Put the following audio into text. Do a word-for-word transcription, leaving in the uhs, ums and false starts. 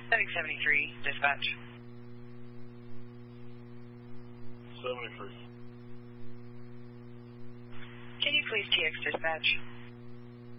Setting seventy-three, dispatch. seventy-three. Can you please T X dispatch?